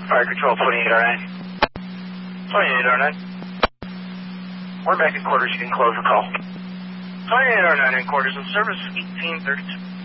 Fire Control 2809. 2809. We're back in quarters. You can close the call. 2809 in quarters in service, 1832.